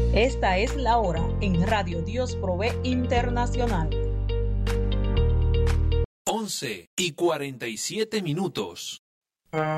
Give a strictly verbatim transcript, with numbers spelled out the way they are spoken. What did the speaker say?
Esta es la hora en Radio Dios Provee Internacional. once y cuarenta y siete minutos.